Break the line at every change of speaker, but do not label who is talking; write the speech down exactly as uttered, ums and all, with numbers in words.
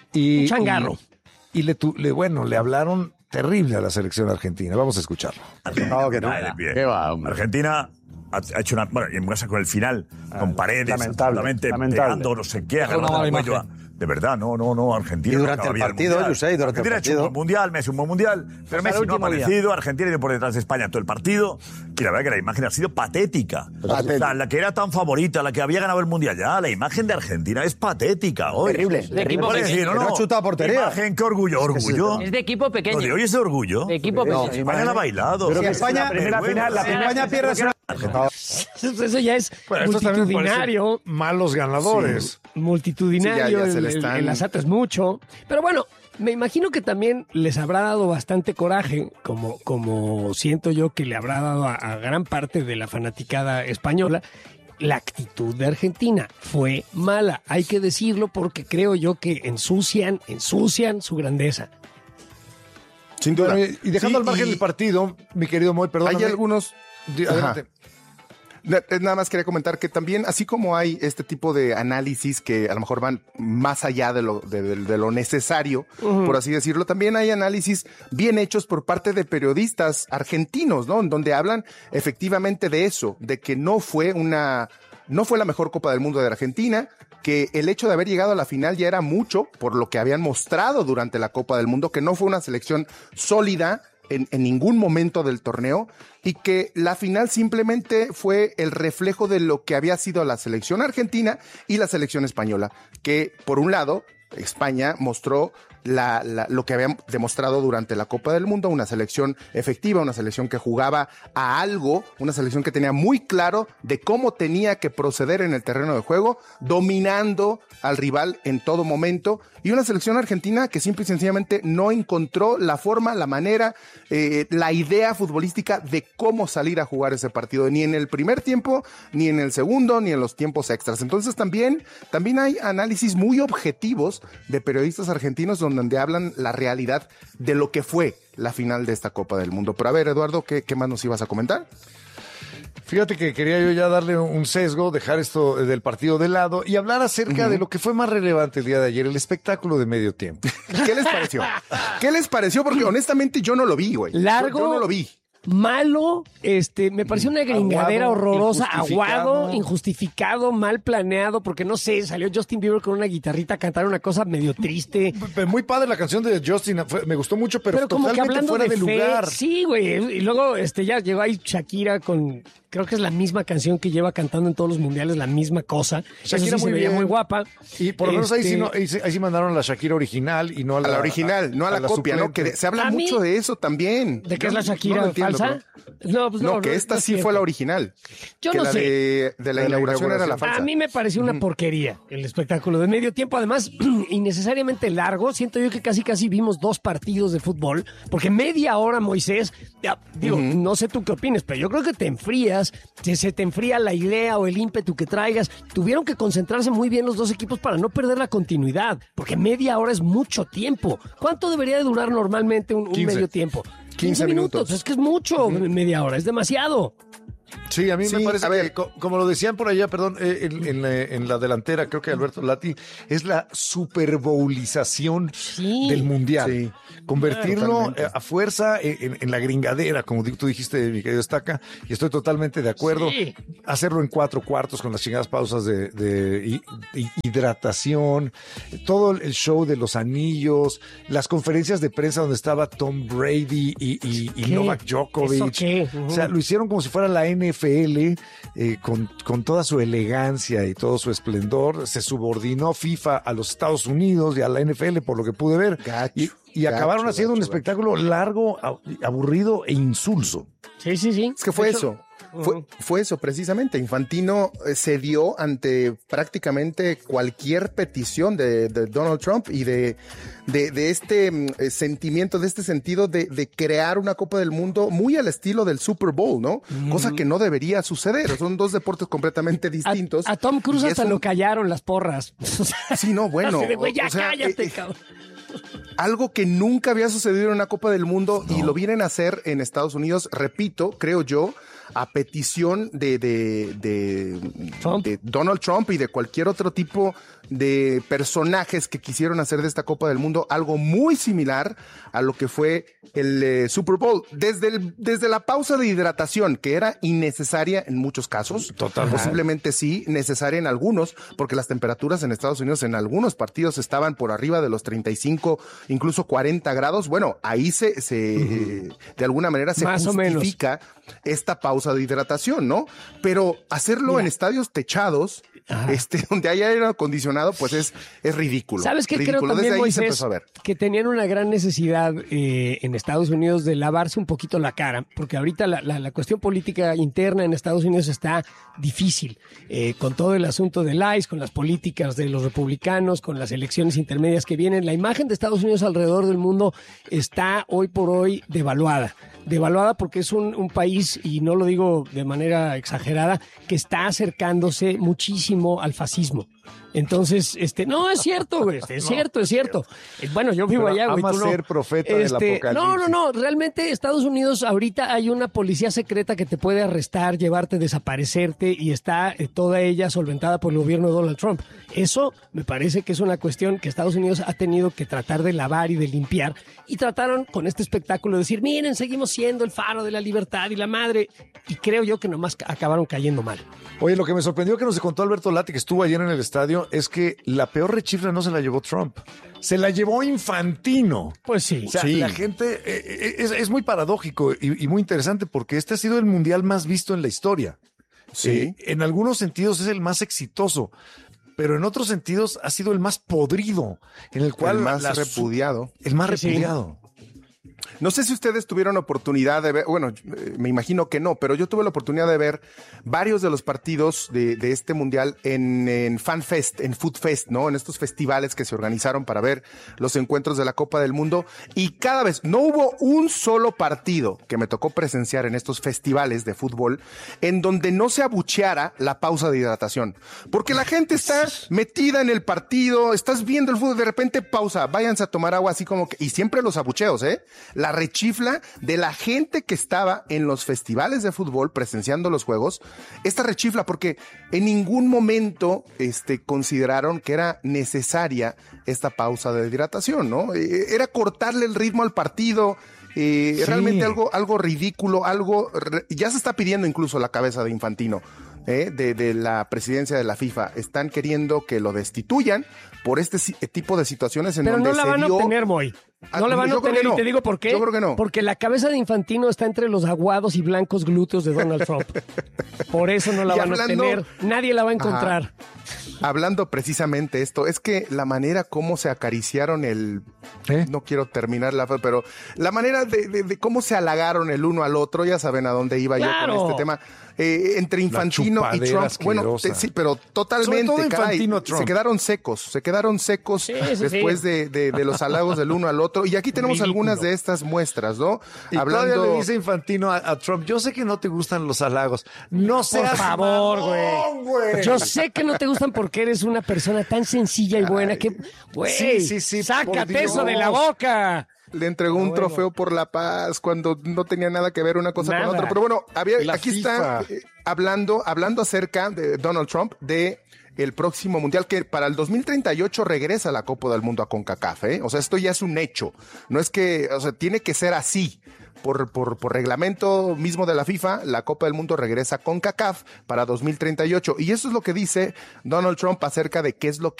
Y,
Un changarro.
Y, y le, tu, le, bueno, le hablaron terrible a la selección argentina. Vamos a escucharlo.
No, que no.
Ay, bien.
¿Qué va, hombre?
Argentina ha, ha hecho una... Bueno, y en casa con el final, con Paredes,
lamentable,
absolutamente
lamentable.
pegando, no sé qué,
Es una mala
agarrando el cuello
imagen.
a- De verdad, no, no, no, Argentina.
Y
no
durante
acaba
el
bien
partido,
Mundial.
José, y durante el
Argentina ha hecho un
partido.
buen mundial, Messi un buen mundial, pero Messi no ha
último día.
aparecido, Argentina ha ido por detrás de España todo el partido, y la verdad que la imagen ha sido patética.
Patética.
O sea, la que era tan favorita, la que había ganado el mundial ya, la imagen de Argentina es patética hoy.
Terrible,
¿Qué
terrible.
puede decir, no,
Que no
no?
ha chutado a portería.
Imagen, qué orgullo, orgullo.
Es de equipo pequeño.
Lo de hoy es de orgullo.
De equipo
No,
pequeño.
España la ha bailado.
Pero
Sí,
que España,
la
primera
vergüenza.
final, la
Sí.
España pierde su...
Eso ya es
Bueno, esto también me parece
multitudinario.
malos ganadores.
multitudinario,
Sí, ya- ya
el,
se le
el-
están-
el asalto es mucho. Pero bueno, me imagino que también les habrá dado bastante coraje, como, como siento yo que le habrá dado a, a gran parte de la fanaticada española. La actitud de Argentina fue mala, hay que decirlo, porque creo yo que ensucian, ensucian su grandeza.
Sin duda.
Bueno, y y dejando
Sí,
al margen
y
el partido, mi querido Moy, perdón.
Hay algunos...
Adelante.
Ajá. Na- Nada más quería comentar que también, así como hay este tipo de análisis que a lo mejor van más allá de lo, de, de- de lo necesario, por así decirlo, también hay análisis bien hechos por parte de periodistas argentinos, ¿no? En donde hablan efectivamente de eso, de que no fue una, no fue la mejor Copa del Mundo de Argentina, que el hecho de haber llegado a la final ya era mucho por lo que habían mostrado durante la Copa del Mundo, que no fue una selección sólida en, en ningún momento del torneo, y que la final simplemente fue el reflejo de lo que había sido la selección argentina y la selección española, que por un lado España mostró la, la, lo que habían demostrado durante la Copa del Mundo, una selección efectiva, una selección que jugaba a algo, una selección que tenía muy claro de cómo tenía que proceder en el terreno de juego, dominando al rival en todo momento, y una selección argentina que simple y sencillamente no encontró la forma, la manera, eh, la idea futbolística de cómo salir a jugar ese partido, ni en el primer tiempo, ni en el segundo, ni en los tiempos extras. Entonces también, también hay análisis muy objetivos de periodistas argentinos donde hablan la realidad de lo que fue la final de esta Copa del Mundo. Pero a ver, Eduardo, ¿qué, qué más nos ibas a comentar?
Fíjate que quería yo ya darle un sesgo, dejar esto del partido de lado y hablar acerca uh-huh. de lo que fue más relevante el día de ayer, el espectáculo de medio tiempo.
¿Qué les pareció? ¿Qué les pareció? Porque honestamente yo no lo vi, güey.
Largo.
Yo, yo no lo vi.
Malo, este, me pareció una gringadera
Aguado,
horrorosa,
injustificado.
aguado, injustificado, mal planeado, porque no sé, salió Justin Bieber con una guitarrita a cantar una cosa medio triste.
Muy padre la canción de Justin, fue, me gustó mucho, pero,
Pero como que
totalmente
hablando
fuera
de,
de
fe,
lugar.
sí, güey, y luego este ya llegó ahí Shakira con, creo que es la misma canción que lleva cantando en todos los mundiales, la misma cosa.
Shakira
Eso sí
muy
se veía
bien.
muy guapa.
Y por lo menos ahí,
Este,
sí no, ahí, sí, ahí sí mandaron a la Shakira original y no a
A
la,
la original, no a la, copia, ¿no?
suplente.
Que de- se habla
A mí-
mucho de eso también.
¿De qué
Yo
es la
no
Shakira
lo entiendo,
falsa?
bro.
No, pues no,
No, que esta
no es
sí fue
cierto.
la original.
Yo
que
no
la
sé.
De, de la
De la
inauguración era la
inauguración.
falsa.
A mí me pareció una porquería el espectáculo de medio tiempo, además innecesariamente largo. Siento yo que casi casi vimos dos partidos de fútbol, porque media hora, Moisés, ya, digo,
Ujú.
no sé tú qué opines, pero yo creo que te enfrías, se, se te enfría la idea o el ímpetu que traigas. Tuvieron que concentrarse muy bien los dos equipos para no perder la continuidad, porque media hora es mucho tiempo. ¿Cuánto debería de durar normalmente un, un
quince.
medio tiempo?
quince minutos.
Es que es mucho, media hora, es demasiado.
Sí, a mí me
Sí,
parece
a ver.
que, co- como lo decían por allá, perdón, eh, en, en la- en la delantera, creo que Alberto Lati, es la superbowlización
Sí.
del Mundial.
Sí.
Convertirlo
Totalmente.
eh, a fuerza en, en- en la gringadera, como di- tú dijiste, mi querido Estaca, y estoy totalmente de acuerdo.
Sí.
Hacerlo en cuatro cuartos con las chingadas pausas de, de hi- hi- hidratación, todo el show de los anillos, las conferencias de prensa donde estaba Tom Brady y, y- y
¿Qué?
Novak Djokovic.
¿Eso qué? Ujú.
O sea, lo hicieron como si fuera la N F L, eh, con, con toda su elegancia y todo su esplendor. Se subordinó FIFA a los Estados Unidos y a la N F L, por lo que pude ver.
Gacho,
y y
gacho,
acabaron haciendo
gacho,
un espectáculo largo, a- aburrido e insulso.
Sí, sí, sí.
Es que fue
De hecho,
eso. Fue, fue eso precisamente. Infantino eh, cedió ante prácticamente cualquier petición de, de Donald Trump y de, de, de este mm, eh, sentimiento, de este sentido de, de crear una Copa del Mundo muy al estilo del Super Bowl, ¿no? Cosa que no debería suceder. Son dos deportes completamente
A,
distintos.
a Tom Cruise
Y
hasta
es un-
lo callaron las porras.
Sí, no, bueno.
Así de, güey, ya
o sea,
cállate,
eh,
cabrón.
algo que nunca había sucedido en una Copa del Mundo y lo vienen a hacer en Estados Unidos, repito, creo yo, a petición de, de, de,
Trump.
de Donald Trump y de cualquier otro tipo de personajes que quisieron hacer de esta Copa del Mundo algo muy similar a lo que fue el eh, Super Bowl. Desde, el, desde la pausa de hidratación, que era innecesaria en muchos casos,
Total.
posiblemente sí, necesaria en algunos, porque las temperaturas en Estados Unidos en algunos partidos estaban por arriba de los treinta y cinco, incluso cuarenta grados. Bueno, ahí se, se uh-huh. de alguna manera se
Más
justifica esta pausa de hidratación, ¿no? Pero hacerlo Mira. en estadios techados, Ajá. este, donde haya aire acondicionado, pues es, es ridículo.
¿Sabes qué?
Ridículo.
Creo también,
Desde ahí
Moisés,
se empezó a ver.
Que tenían una gran necesidad eh, en Estados Unidos de lavarse un poquito la cara, porque ahorita la, la, la cuestión política interna en Estados Unidos está difícil, eh, con todo el asunto del I C E, con las políticas de los republicanos, con las elecciones intermedias que vienen. La imagen de Estados Unidos alrededor del mundo está hoy por hoy devaluada. Devaluada porque es un, un país, y no lo digo de manera exagerada, que está acercándose muchísimo al fascismo. Entonces, este, no, es cierto, güey, es cierto, es cierto. Bueno, yo vivo
Pero
allá, güey.
ama
Tú no.
ser profeta
Este,
del apocalipsis.
No, no, no, realmente Estados Unidos ahorita hay una policía secreta que te puede arrestar, llevarte, desaparecerte, y está eh, toda ella solventada por el gobierno de Donald Trump. Eso me parece que es una cuestión que Estados Unidos ha tenido que tratar de lavar y de limpiar, y trataron con este espectáculo de decir, miren, seguimos siendo el faro de la libertad y la madre, y creo yo que nomás acabaron cayendo mal.
Oye, lo que me sorprendió que nos contó Alberto Lati, que estuvo ayer en el estadio, es que la peor rechifla no se la llevó Trump, se la llevó Infantino.
Pues sí.
O sea,
sí.
la gente, eh, es, es muy paradójico y, y muy interesante porque este ha sido el mundial más visto en la historia.
Sí.
Eh, en algunos sentidos es el más exitoso, pero en otros sentidos ha sido el más podrido, en el cual...
El más
la,
repudiado.
El más
Sí,
repudiado.
No sé si ustedes tuvieron oportunidad de ver, bueno, me imagino que no, pero yo tuve la oportunidad de ver varios de los partidos de, de este mundial en, en Fan Fest, en Food Fest, ¿no? En estos festivales que se organizaron para ver los encuentros de la Copa del Mundo. Y cada vez, no hubo un solo partido que me tocó presenciar en estos festivales de fútbol en donde no se abucheara la pausa de hidratación. Porque la gente está metida en el partido, estás viendo el fútbol, de repente pausa, váyanse a tomar agua, así como que, y siempre los abucheos, ¿eh? La rechifla de la gente que estaba en los festivales de fútbol presenciando los juegos, esta rechifla, porque en ningún momento este, consideraron que era necesaria esta pausa de hidratación, ¿no? Eh, era cortarle el ritmo al partido, eh, sí. realmente algo, algo ridículo, algo, ya se está pidiendo incluso la cabeza de Infantino. Eh, de, de la presidencia de la FIFA. Están queriendo que lo destituyan por este tipo de situaciones en
Pero
donde
no la
se
van
dio...
a obtener, Moy. No la van a obtener, no. Y te digo por qué.
Yo creo que no.
Porque la cabeza de Infantino está entre los aguados y blancos glúteos de Donald Trump. Por eso no la
y
van hablando, a obtener. Nadie la va a encontrar.
Ajá. Hablando precisamente esto, es que la manera como se acariciaron el... ¿Eh? No quiero terminar la... Pero la manera de, de, de cómo se halagaron el uno al otro, ya saben a dónde iba
claro.
yo con este tema. Eh, entre Infantino y Trump.
Asquerosa.
Bueno, te, sí, pero totalmente, caray, se quedaron secos, se quedaron secos
sí, sí,
después
sí.
De, de, de los halagos del uno al otro. Y aquí tenemos Ridículo. algunas de estas muestras, ¿no?
Y Hablando... todavía le dice Infantino a, a Trump, yo sé que no te gustan los halagos. No seas
Por favor, güey. Yo sé que no te gustan porque eres una persona tan sencilla y buena. Ay, que, güey, sí, sí, sí, sácate eso de la boca.
Le entregó un bueno. trofeo por la paz cuando no tenía nada que ver una cosa nada. con otra. Pero bueno, había, aquí FIFA. está eh, hablando, hablando acerca de Donald Trump, de el próximo mundial, que para el dos mil treinta y ocho regresa la Copa del Mundo a CONCACAF, ¿eh? O sea, esto ya es un hecho. No es que, o sea, tiene que ser así. Por, por, por reglamento mismo de la FIFA, la Copa del Mundo regresa a CONCACAF para dos mil treinta y ocho. Y eso es lo que dice Donald Trump acerca de qué es lo que